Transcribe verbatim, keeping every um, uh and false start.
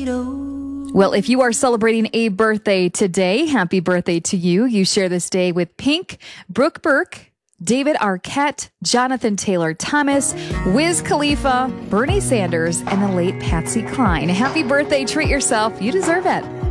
burrito. Well, if you are celebrating a birthday today, happy birthday to you. You share this day with Pink, Brooke Burke, David Arquette, Jonathan Taylor Thomas, Wiz Khalifa, Bernie Sanders, and the late Patsy Cline. Happy birthday. Treat yourself. You deserve it.